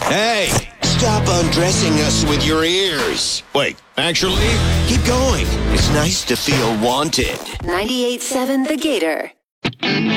Hey, stop undressing us with your ears. Wait, actually, keep going. It's nice to feel wanted. 98.7 The Gator.